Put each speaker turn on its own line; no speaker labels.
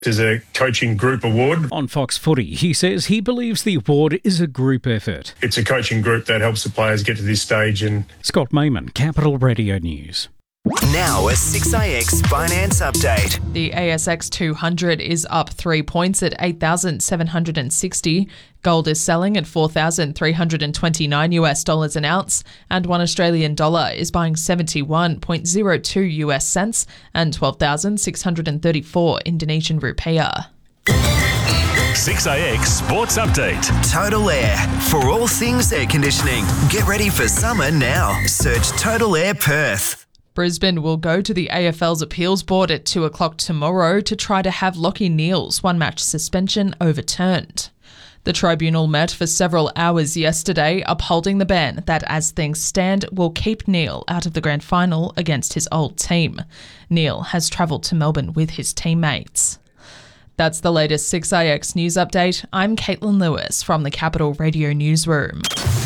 There's a coaching group award.
On Fox Footy, he says he believes the award is a group effort.
It's a coaching group that helps the players get to this stage. And
Scott Mayman, Capital Radio News.
Now a 6IX finance update.
The ASX 200 is up 3 points at 8,760. Gold is selling at $4,329 an ounce, and $1 Australian dollar is buying 71.02 US cents and 12,634 Indonesian rupiah.
6IX Sports Update.
Total Air. For all things air conditioning. Get ready for summer now. Search Total Air Perth.
Brisbane will go to the AFL's appeals board at 2 o'clock tomorrow to try to have Lachie Neale's one-match suspension overturned. The tribunal met for several hours yesterday, upholding the ban that, as things stand, will keep Neale out of the grand final against his old team. Neale has travelled to Melbourne with his teammates. That's the latest 6IX news update. I'm Caitlin Lewis from the Capital Radio Newsroom.